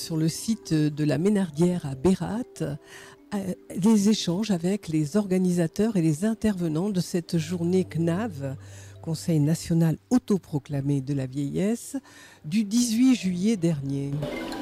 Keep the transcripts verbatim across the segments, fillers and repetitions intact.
Sur le site de la Ménardière à Bérate, les échanges avec les organisateurs et les intervenants de cette journée C N A V, Conseil national autoproclamé de la vieillesse, du dix-huit juillet dernier.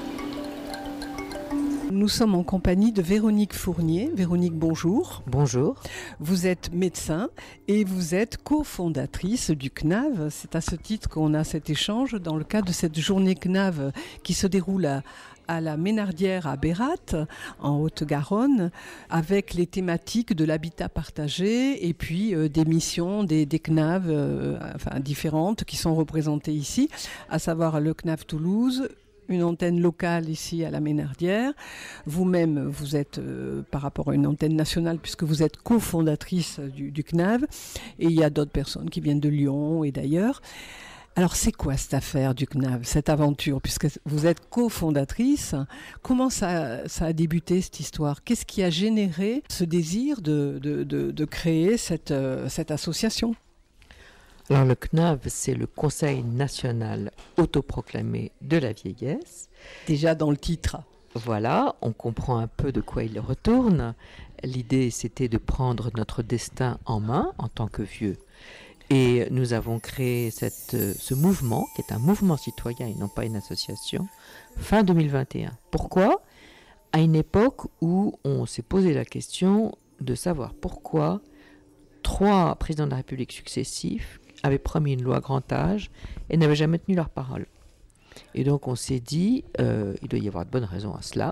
Nous sommes en compagnie de Véronique Fournier. Véronique, bonjour. Bonjour. Vous êtes médecin et vous êtes cofondatrice du C N A V. C'est à ce titre qu'on a cet échange dans le cadre de cette journée C N A V qui se déroule à, à la Ménardière à Bérate, en Haute-Garonne, avec les thématiques de l'habitat partagé et puis euh, des missions des, des C N A V euh, enfin, différentes qui sont représentées ici, à savoir le C N A V Toulouse, une antenne locale ici à la Ménardière. Vous-même, vous êtes euh, par rapport à une antenne nationale puisque vous êtes cofondatrice du, du C N A V et il y a d'autres personnes qui viennent de Lyon et d'ailleurs. Alors c'est quoi cette affaire du C N A V, cette aventure, puisque vous êtes cofondatrice? Comment ça, ça a débuté cette histoire? Qu'est-ce qui a généré ce désir de, de, de, de créer cette, euh, cette association? Alors le C N A V, c'est le Conseil national autoproclamé de la vieillesse. Déjà dans le titre. Voilà, on comprend un peu de quoi il retourne. L'idée, c'était de prendre notre destin en main en tant que vieux. Et nous avons créé cette, ce mouvement, qui est un mouvement citoyen et non pas une association, fin deux mille vingt et un. Pourquoi ? À une époque où on s'est posé la question de savoir pourquoi trois présidents de la République successifs avaient promis une loi grand âge et n'avaient jamais tenu leur parole. Et donc on s'est dit, euh, il doit y avoir de bonnes raisons à cela.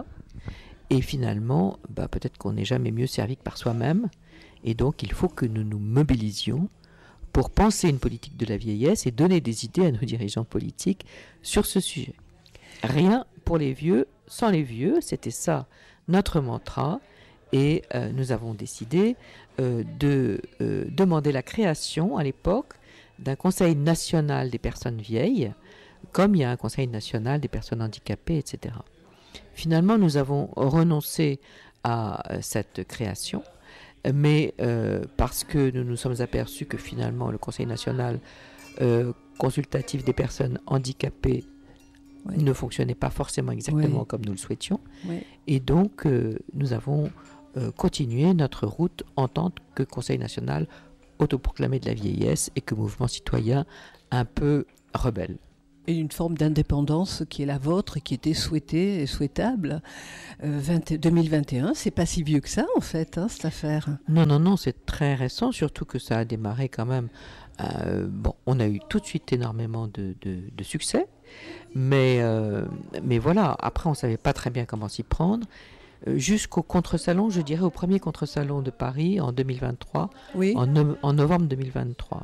Et finalement, bah, peut-être qu'on n'est jamais mieux servi que par soi-même. Et donc il faut que nous nous mobilisions pour penser une politique de la vieillesse et donner des idées à nos dirigeants politiques sur ce sujet. Rien pour les vieux sans les vieux, c'était ça notre mantra. Et euh, nous avons décidé euh, de euh, demander la création à l'époque d'un Conseil national des personnes vieilles, comme il y a un Conseil national des personnes handicapées, et cetera. Finalement, nous avons renoncé à cette création, mais euh, parce que nous nous sommes aperçus que finalement le Conseil national euh, consultatif des personnes handicapées oui. ne fonctionnait pas forcément exactement oui. comme nous le souhaitions. Oui. Et donc, euh, nous avons euh, continué notre route en tant que Conseil national autoproclamé de la vieillesse et que mouvement citoyen un peu rebelle. Et une forme d'indépendance qui est la vôtre, qui était souhaitée et souhaitable. Euh, vingt, deux mille vingt et un, c'est pas si vieux que ça en fait, hein, cette affaire. Non, non, non, c'est très récent, surtout que ça a démarré quand même. Euh, bon, on a eu tout de suite énormément de, de, de succès, mais, euh, mais voilà, après on savait pas très bien comment s'y prendre. Euh, jusqu'au contre-salon, je dirais au premier contre-salon de Paris en deux mille vingt-trois, oui. en, no- en novembre deux mille vingt-trois.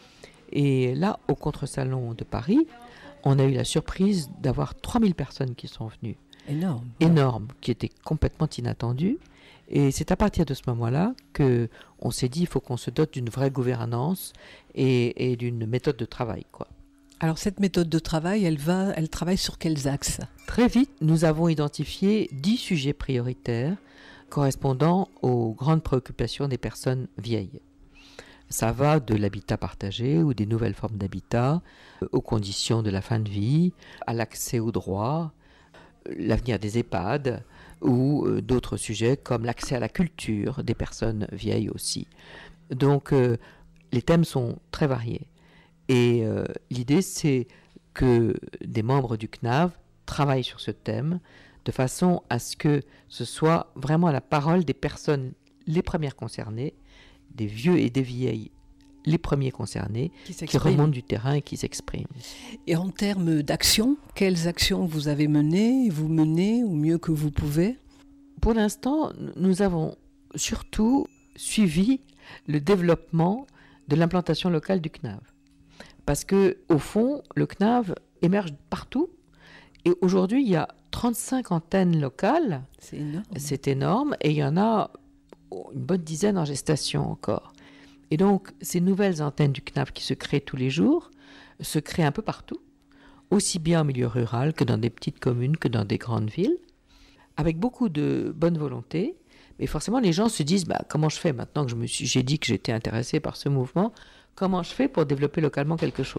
Et là, au contre-salon de Paris, on a eu la surprise d'avoir trois mille personnes qui sont venues. Énorme. Énorme, qui était complètement inattendu. Et c'est à partir de ce moment-là qu'on s'est dit qu'il faut qu'on se dote d'une vraie gouvernance et, et d'une méthode de travail, quoi. Alors cette méthode de travail, elle, va, elle travaille sur quels axes ? Très vite, nous avons identifié dix sujets prioritaires correspondant aux grandes préoccupations des personnes vieilles. Ça va de l'habitat partagé ou des nouvelles formes d'habitat, aux conditions de la fin de vie, à l'accès aux droits, l'avenir des EHPAD ou euh, d'autres sujets comme l'accès à la culture des personnes vieilles aussi. Donc euh, les thèmes sont très variés. Et euh, l'idée c'est que des membres du C N A V travaillent sur ce thème de façon à ce que ce soit vraiment la parole des personnes les premières concernées, des vieux et des vieilles, les premiers concernés, qui, qui remontent du terrain et qui s'expriment. Et en termes d'action, quelles actions vous avez menées, vous menez au mieux que vous pouvez ? Pour l'instant, nous avons surtout suivi le développement de l'implantation locale du C N A V. Parce qu'au fond, le C N A V émerge partout. Et aujourd'hui, il y a trente-cinq antennes locales. C'est énorme. C'est énorme. Et il y en a une bonne dizaine en gestation encore. Et donc, ces nouvelles antennes du C N A V qui se créent tous les jours, se créent un peu partout, aussi bien en milieu rural que dans des petites communes, que dans des grandes villes, avec beaucoup de bonne volonté. Mais forcément, les gens se disent, bah, comment je fais maintenant que je me suis, j'ai dit que j'étais intéressé par ce mouvement, comment je fais pour développer localement quelque chose ?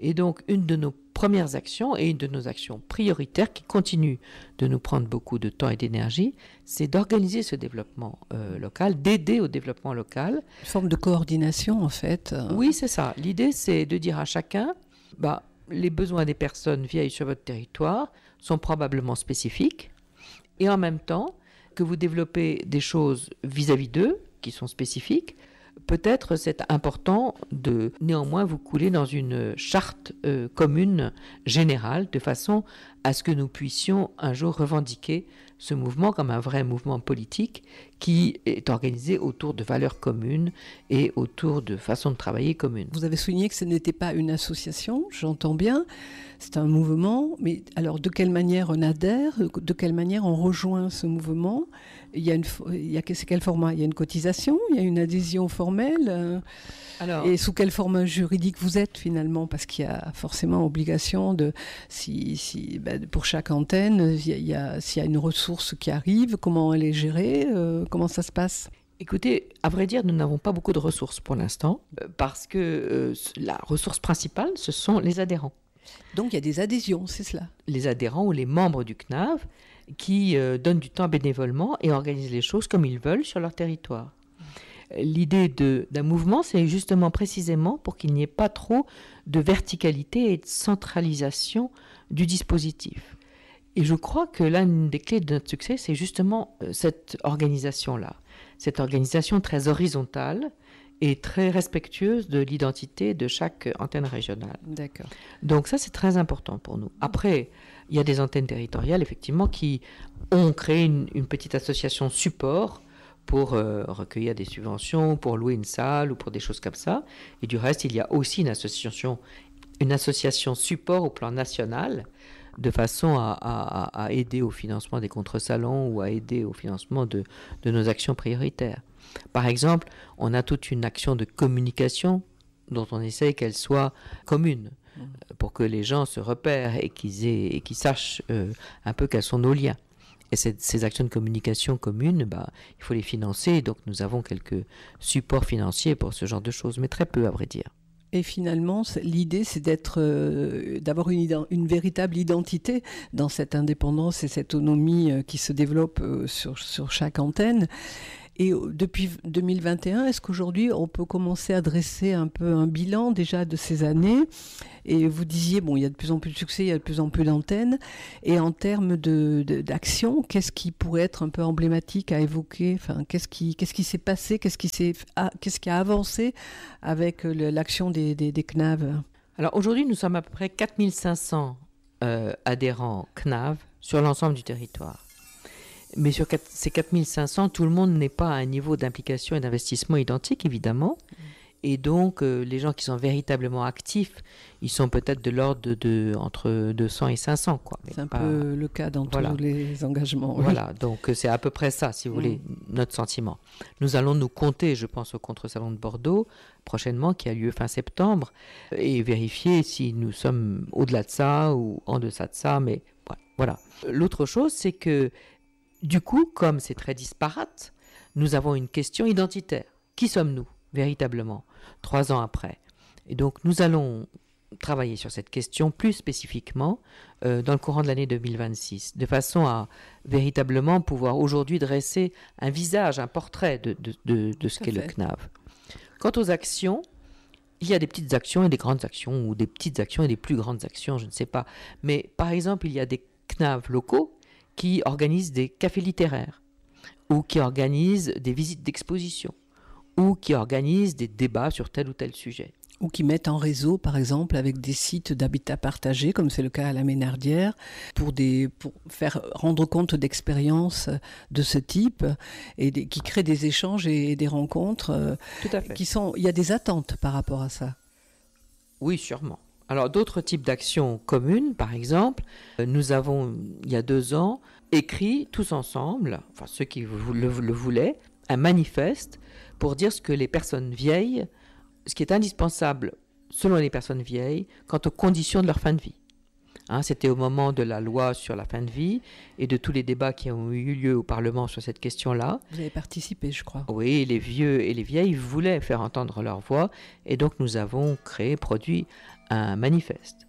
Et donc, une de nos premières actions et une de nos actions prioritaires qui continue de nous prendre beaucoup de temps et d'énergie, c'est d'organiser ce développement euh, local, d'aider au développement local. Une forme de coordination, en fait. Oui, c'est ça. L'idée, c'est de dire à chacun, bah, les besoins des personnes vieilles sur votre territoire sont probablement spécifiques, et en même temps, que vous développez des choses vis-à-vis d'eux, qui sont spécifiques, peut-être c'est important de néanmoins vous couler dans une charte euh, commune générale, de façon à ce que nous puissions un jour revendiquer ce mouvement comme un vrai mouvement politique qui est organisé autour de valeurs communes et autour de façons de travailler communes. Vous avez souligné que ce n'était pas une association, j'entends bien, c'est un mouvement, mais alors de quelle manière on adhère, de quelle manière on rejoint ce mouvement? Il y a une, il y a, c'est quel format? Il y a une cotisation, il y a une adhésion formelle. Alors, et sous quelle forme juridique vous êtes finalement? Parce qu'il y a forcément obligation de, si, si, ben pour chaque antenne, il y a, il y a, s'il y a une ressource qui arrive, comment elle est gérée, euh, comment ça se passe? Écoutez, à vrai dire, nous n'avons pas beaucoup de ressources pour l'instant, parce que euh, la ressource principale, ce sont les adhérents. Donc il y a des adhésions, c'est cela? Les adhérents ou les membres du C N A V qui euh, donnent du temps bénévolement et organisent les choses comme ils veulent sur leur territoire. L'idée de, d'un mouvement, c'est justement précisément pour qu'il n'y ait pas trop de verticalité et de centralisation du dispositif. Et je crois que l'une des clés de notre succès, c'est justement cette organisation-là. Cette organisation très horizontale et très respectueuse de l'identité de chaque antenne régionale. D'accord. Donc ça, c'est très important pour nous. Après, il y a des antennes territoriales, effectivement, qui ont créé une, une petite association support pour euh, recueillir des subventions, pour louer une salle ou pour des choses comme ça. Et du reste, il y a aussi une association, une association support au plan national, de façon à, à, à aider au financement des contre-salons ou à aider au financement de, de nos actions prioritaires. Par exemple, on a toute une action de communication dont on essaie qu'elle soit commune, mmh. pour que les gens se repèrent et qu'ils, aient, et qu'ils sachent euh, un peu quels sont nos liens. Et ces, ces actions de communication communes, bah, il faut les financer, donc nous avons quelques supports financiers pour ce genre de choses, mais très peu à vrai dire. Et finalement, l'idée, c'est d'être, euh, d'avoir une, une véritable identité dans cette indépendance et cette autonomie euh, qui se développe euh, sur, sur chaque antenne. Et depuis deux mille vingt et un, est-ce qu'aujourd'hui, on peut commencer à dresser un peu un bilan déjà de ces années? Et vous disiez, bon, il y a de plus en plus de succès, il y a de plus en plus d'antennes. Et en termes de, de, d'action, qu'est-ce qui pourrait être un peu emblématique à évoquer? Enfin, qu'est-ce qui, qu'est-ce qui s'est passé? Qu'est-ce qui, s'est, ah, qu'est-ce qui a avancé avec le, l'action des, des, des C N A V? Alors aujourd'hui, nous sommes à peu près quatre mille cinq cents euh, adhérents C N A V sur l'ensemble du territoire. Mais sur ces quatre mille cinq cents, tout le monde n'est pas à un niveau d'implication et d'investissement identique, évidemment. Et donc, euh, les gens qui sont véritablement actifs, ils sont peut-être de l'ordre de, de entre deux cents et cinq cents. Quoi. C'est un pas... peu le cas dans voilà. tous les engagements. Oui. Voilà, donc c'est à peu près ça, si vous mmh. voulez, notre sentiment. Nous allons nous compter, je pense, au contre-salon de Bordeaux, prochainement, qui a lieu fin septembre, et vérifier si nous sommes au-delà de ça ou en deçà de ça. Mais voilà. L'autre chose, c'est que du coup, comme c'est très disparate, nous avons une question identitaire. Qui sommes-nous, véritablement, trois ans après? Et donc, nous allons travailler sur cette question plus spécifiquement euh, dans le courant de l'année deux mille vingt-six, de façon à véritablement pouvoir aujourd'hui dresser un visage, un portrait de, de, de, de ce qu'est le C N A V. Quant aux actions, il y a des petites actions et des grandes actions, ou des petites actions et des plus grandes actions, je ne sais pas. Mais par exemple, il y a des C N A V locaux qui organisent des cafés littéraires, ou qui organisent des visites d'exposition, ou qui organisent des débats sur tel ou tel sujet. Ou qui mettent en réseau, par exemple, avec des sites d'habitat partagé, comme c'est le cas à la Ménardière, pour, des, pour faire rendre compte d'expériences de ce type, et des, qui créent des échanges et des rencontres. Tout à fait. Qui sont, il y a des attentes par rapport à ça. Oui, sûrement. Alors, d'autres types d'actions communes, par exemple, nous avons, il y a deux ans, écrit tous ensemble, enfin ceux qui le, le voulaient, un manifeste pour dire ce que les personnes vieilles, ce qui est indispensable selon les personnes vieilles, quant aux conditions de leur fin de vie. Hein, c'était au moment de la loi sur la fin de vie et de tous les débats qui ont eu lieu au Parlement sur cette question-là. Vous avez participé, je crois. Oui, les vieux et les vieilles voulaient faire entendre leur voix et donc nous avons créé, produit un manifeste.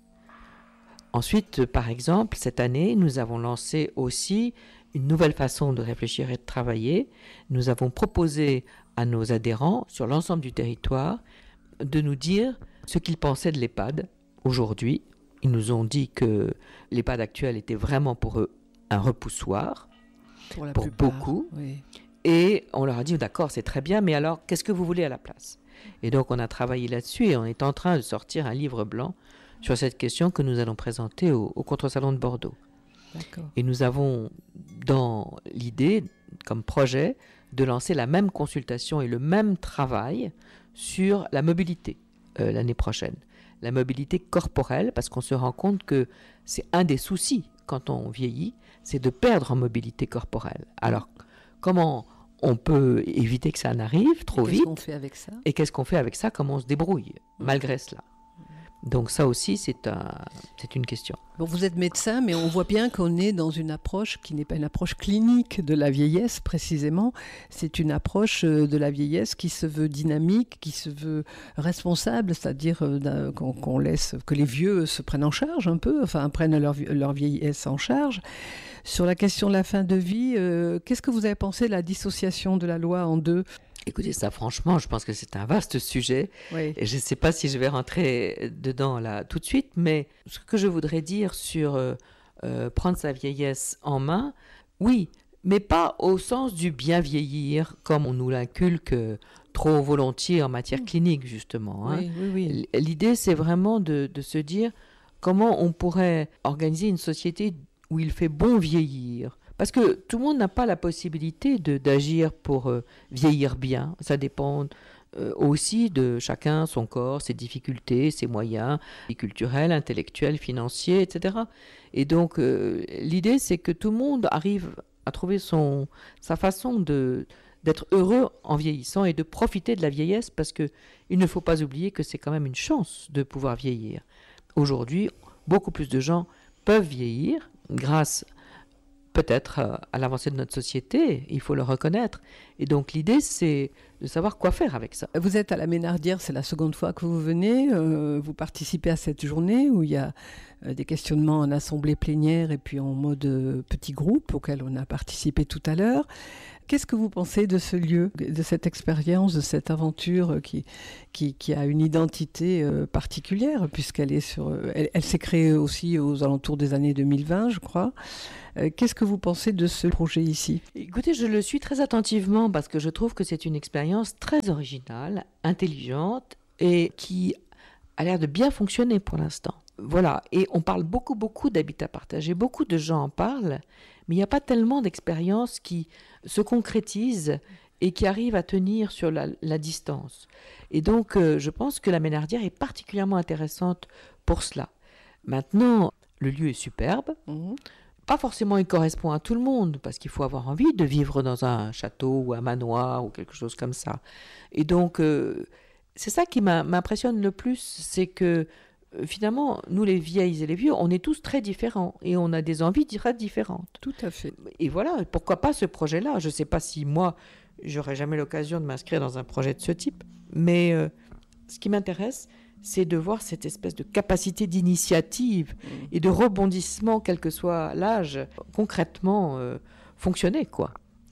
Ensuite, par exemple, cette année, nous avons lancé aussi une nouvelle façon de réfléchir et de travailler. Nous avons proposé à nos adhérents sur l'ensemble du territoire de nous dire ce qu'ils pensaient de l'EHPAD aujourd'hui. Ils nous ont dit que l'EHPAD actuel était vraiment pour eux un repoussoir, pour, la pour plupart, beaucoup. Oui. Et on leur a dit, d'accord, c'est très bien, mais alors, qu'est-ce que vous voulez à la place? Et donc, on a travaillé là-dessus et on est en train de sortir un livre blanc sur cette question que nous allons présenter au, au Contre-Salon de Bordeaux. D'accord. Et nous avons dans l'idée, comme projet, de lancer la même consultation et le même travail sur la mobilité euh, l'année prochaine. La mobilité corporelle, parce qu'on se rend compte que c'est un des soucis quand on vieillit, c'est de perdre en mobilité corporelle. Alors, comment on peut éviter que ça n'arrive trop et vite? Qu'est-ce qu'on fait avec ça? Et qu'est-ce qu'on fait avec ça? Comment on se débrouille malgré cela? Donc ça aussi, c'est, un, c'est une question. Bon, vous êtes médecin, mais on voit bien qu'on est dans une approche qui n'est pas une approche clinique de la vieillesse, précisément. C'est une approche de la vieillesse qui se veut dynamique, qui se veut responsable, c'est-à-dire euh, qu'on, qu'on laisse que les vieux se prennent en charge un peu, enfin prennent leur, leur vieillesse en charge. Sur la question de la fin de vie, euh, qu'est-ce que vous avez pensé de la dissociation de la loi en deux? Écoutez, ça franchement, je pense que c'est un vaste sujet. Oui. Et je ne sais pas si je vais rentrer dedans là tout de suite, mais ce que je voudrais dire sur euh, euh, prendre sa vieillesse en main, oui, mais pas au sens du bien vieillir, comme on nous l'inculque trop volontiers en matière clinique, justement. Hein. Oui, oui, oui. L'idée, c'est vraiment de, de se dire comment on pourrait organiser une société où il fait bon vieillir. Parce que tout le monde n'a pas la possibilité de, d'agir pour euh, vieillir bien. Ça dépend euh, aussi de chacun, son corps, ses difficultés, ses moyens culturels, intellectuels, financiers, et cetera. Et donc, euh, l'idée, c'est que tout le monde arrive à trouver son, sa façon de, d'être heureux en vieillissant et de profiter de la vieillesse, parce qu'il ne faut pas oublier que c'est quand même une chance de pouvoir vieillir. Aujourd'hui, beaucoup plus de gens peuvent vieillir grâce peut-être à l'avancée de notre société, il faut le reconnaître. Et donc l'idée, c'est de savoir quoi faire avec ça. Vous êtes à la Ménardière, c'est la seconde fois que vous venez. Euh, vous participez à cette journée où il y a euh, des questionnements en assemblée plénière et puis en mode euh, petit groupe auquel on a participé tout à l'heure. Qu'est-ce que vous pensez de ce lieu, de cette expérience, de cette aventure qui, qui, qui a une identité euh, particulière puisqu'elle est sur, elle, elle s'est créée aussi aux alentours des années deux mille vingt, je crois. Euh, qu'est-ce que vous pensez de ce projet ici? Écoutez, je le suis très attentivement parce que je trouve que c'est une expérience très originale, intelligente et qui a l'air de bien fonctionner pour l'instant. Voilà, et on parle beaucoup, beaucoup d'habitat partagé, beaucoup de gens en parlent, mais il n'y a pas tellement d'expériences qui se concrétisent et qui arrivent à tenir sur la, la distance. Et donc, euh, je pense que la Ménardière est particulièrement intéressante pour cela. Maintenant, le lieu est superbe. Mmh. Pas forcément il correspond à tout le monde, parce qu'il faut avoir envie de vivre dans un château ou un manoir ou quelque chose comme ça. Et donc, euh, c'est ça qui m'impressionne le plus, c'est que euh, finalement, nous les vieilles et les vieux, on est tous très différents et on a des envies très différentes. Tout à fait. Et voilà, pourquoi pas ce projet-là? Je ne sais pas si moi, j'aurai jamais l'occasion de m'inscrire dans un projet de ce type, mais euh, ce qui m'intéresse, c'est de voir cette espèce de capacité d'initiative et de rebondissement, quel que soit l'âge, concrètement euh, fonctionner, quoi.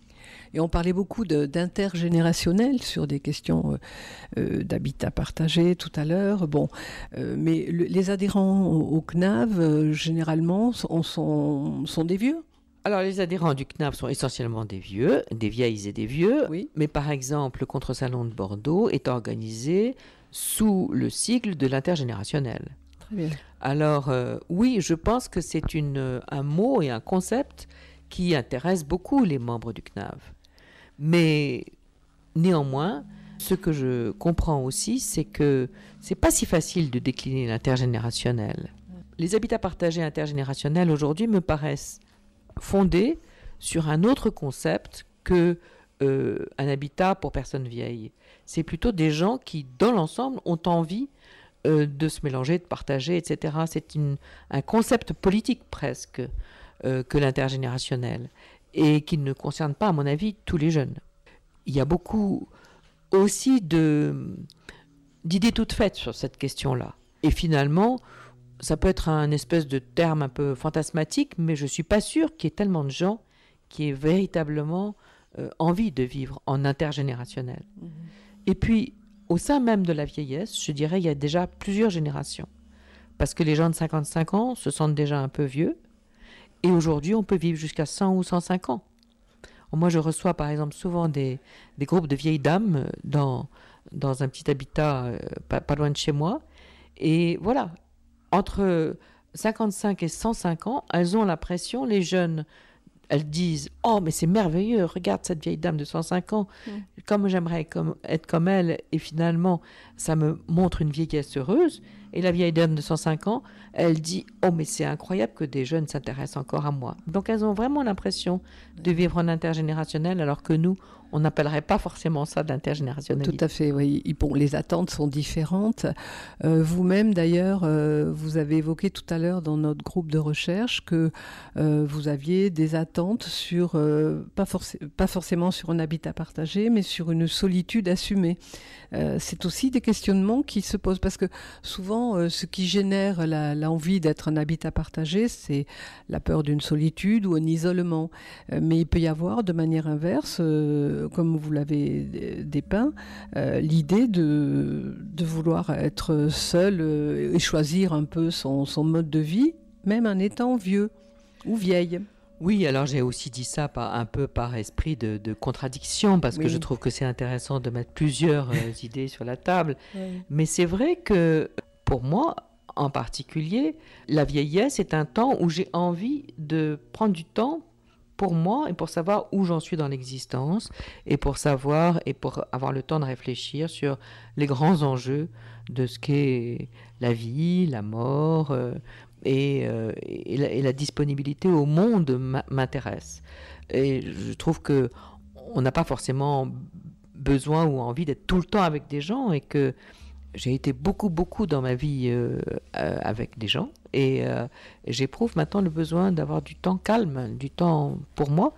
Et on parlait beaucoup de, d'intergénérationnel sur des questions euh, d'habitat partagé tout à l'heure. Bon, euh, mais le, les adhérents au, au C N A V, euh, généralement, sont, sont, sont des vieux. Alors, les adhérents du C N A V sont essentiellement des vieux, des vieilles et des vieux. Oui. Mais par exemple, le Contre-Salon de Bordeaux est organisé sous le sigle de l'intergénérationnel. Très bien. Alors, euh, oui, je pense que c'est une, un mot et un concept qui intéresse beaucoup les membres du C N A V. Mais néanmoins, ce que je comprends aussi, c'est que c'est pas si facile de décliner l'intergénérationnel. Les habitats partagés intergénérationnels aujourd'hui me paraissent fondés sur un autre concept que euh, un habitat pour personnes vieilles. C'est plutôt des gens qui, dans l'ensemble, ont envie euh, de se mélanger, de partager, et cetera. C'est une, un concept politique presque euh, que l'intergénérationnel et qui ne concerne pas, à mon avis, tous les jeunes. Il y a beaucoup aussi de, d'idées toutes faites sur cette question-là. Et finalement, ça peut être un espèce de terme un peu fantasmatique, mais je ne suis pas sûre qu'il y ait tellement de gens qui aient véritablement euh, envie de vivre en intergénérationnel. Mmh. Et puis, au sein même de la vieillesse, je dirais il y a déjà plusieurs générations. Parce que les gens de cinquante-cinq ans se sentent déjà un peu vieux. Et aujourd'hui, on peut vivre jusqu'à cent ou cent cinq ans. Moi, je reçois par exemple souvent des, des groupes de vieilles dames dans, dans un petit habitat euh, pas, pas loin de chez moi. Et voilà, entre cinquante-cinq et cent cinq ans, elles ont l'impression, les jeunes, elles disent « Oh, mais c'est merveilleux, regarde cette vieille dame de cent cinq ans, mmh. comme j'aimerais comme, être comme elle. » Et finalement, ça me montre une vieillesse heureuse. Et la vieille dame de cent cinq ans, elle dit « Oh, mais c'est incroyable que des jeunes s'intéressent encore à moi. » Donc, elles ont vraiment l'impression de vivre en intergénérationnel, alors que nous, on n'appellerait pas forcément ça d'intergénérationnalité. Tout à fait, oui. Bon, les attentes sont différentes. Euh, vous-même, d'ailleurs, euh, vous avez évoqué tout à l'heure dans notre groupe de recherche que euh, vous aviez des attentes sur, euh, pas, forc- pas forcément sur un habitat partagé, mais sur une solitude assumée. Euh, c'est aussi des questionnements qui se posent, parce que souvent, euh, ce qui génère la, l'envie d'être un habitat partagé, c'est la peur d'une solitude ou un isolement. Euh, mais il peut y avoir, de manière inverse, euh, comme vous l'avez dépeint, euh, l'idée de, de vouloir être seul euh, et choisir un peu son, son mode de vie, même en étant vieux ou vieille. Oui, alors j'ai aussi dit ça par, un peu par esprit de, de contradiction, parce oui. que je trouve que c'est intéressant de mettre plusieurs euh, idées sur la table. Oui. Mais c'est vrai que pour moi, en particulier, la vieillesse est un temps où j'ai envie de prendre du temps pour moi et pour savoir où j'en suis dans l'existence et pour savoir et pour avoir le temps de réfléchir sur les grands enjeux de ce qu'est la vie, la mort euh, et, euh, et, la, et la disponibilité au monde m'intéresse. Et je trouve que on n'a pas forcément besoin ou envie d'être tout le temps avec des gens, et que j'ai été beaucoup, beaucoup dans ma vie euh, euh, avec des gens, et euh, j'éprouve maintenant le besoin d'avoir du temps calme, du temps pour moi.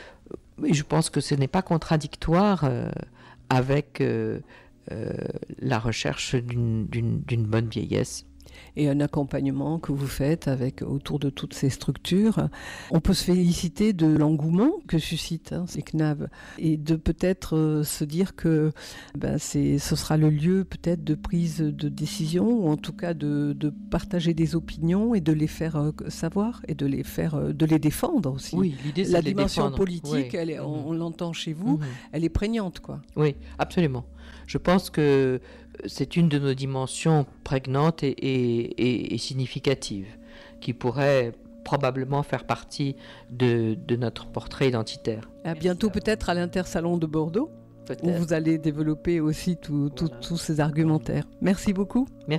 Et je pense que ce n'est pas contradictoire euh, avec euh, euh, la recherche d'une, d'une, d'une bonne vieillesse. Et un accompagnement que vous faites avec, autour de toutes ces structures. On peut se féliciter de l'engouement que suscitent hein, ces C N A V, et de peut-être euh, se dire que ben, c'est, ce sera le lieu peut-être de prise de décision, ou en tout cas de, de partager des opinions et de les faire euh, savoir et de les, faire, euh, de les défendre aussi. Oui, l'idée, c'est La de les dimension défendre. politique, Oui. elle est, on, on l'entend chez vous, mmh. elle est prégnante, quoi. Oui, absolument. Je pense que c'est une de nos dimensions prégnantes et, et, et, et significatives, qui pourrait probablement faire partie de, de notre portrait identitaire. À bientôt peut-être à l'Intersalon de Bordeaux, peut-être. Où vous allez développer aussi tout, tout, voilà. tous ces argumentaires. Merci beaucoup. Merci.